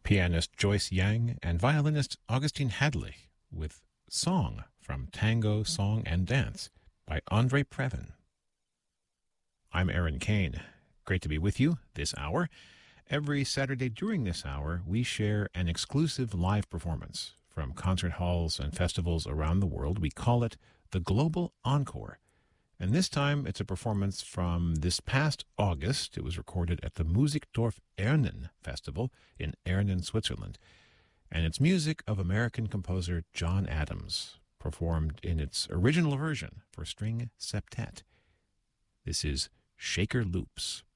pianist Joyce Yang and violinist Augustine Hadley with Song from Tango, Song, and Dance by Andre Previn. I'm Aaron Kane. Great to be with you this hour. Every Saturday during this hour, we share an exclusive live performance from concert halls and festivals around the world. We call it the Global Encore. And this time, it's a performance from this past August. It was recorded at the Musikdorf Ernen Festival in Ernen, Switzerland. And it's music of American composer John Adams, performed in its original version for string septet. This is Shaker Loops.